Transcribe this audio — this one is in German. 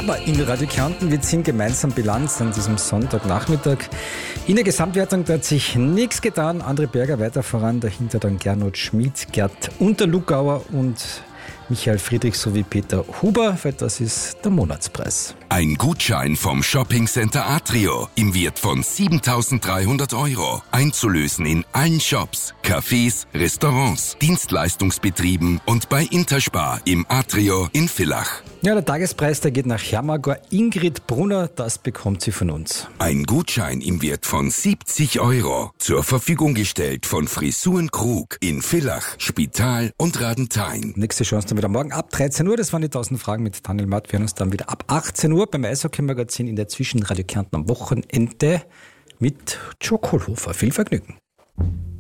Aber in Radio Kärnten, wir ziehen gemeinsam Bilanz an diesem Sonntagnachmittag. In der Gesamtwertung da hat sich nichts getan. André Berger weiter voran, dahinter dann Gernot Schmid, Gerd Unterlugauer und Michael Friedrich sowie Peter Huber, weil das ist der Monatspreis. Ein Gutschein vom Shoppingcenter Atrio im Wert von 7.300 €. Einzulösen in allen Shops, Cafés, Restaurants, Dienstleistungsbetrieben und bei Interspar im Atrio in Villach. Ja, der Tagespreis, der geht nach Hermagor. Ingrid Brunner, das bekommt sie von uns. Ein Gutschein im Wert von 70 €. Zur Verfügung gestellt von Frisuren Krug in Villach, Spital und Radenthein. Nächste Chance dann wieder morgen ab 13 Uhr. Das waren die 1000 Fragen mit Daniel Matt. Wir hören uns dann wieder ab 18 Uhr beim Eishockey-Magazin in der Zwischenradio Kärnten am Wochenende mit Joe Kohlhofer. Viel Vergnügen.